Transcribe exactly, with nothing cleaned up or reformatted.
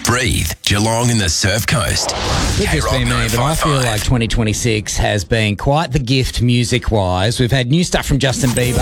Breathe, Geelong and the Surf Coast. Could just be me, but I feel like twenty twenty-six has been quite the gift music-wise. We've had new stuff from Justin Bieber.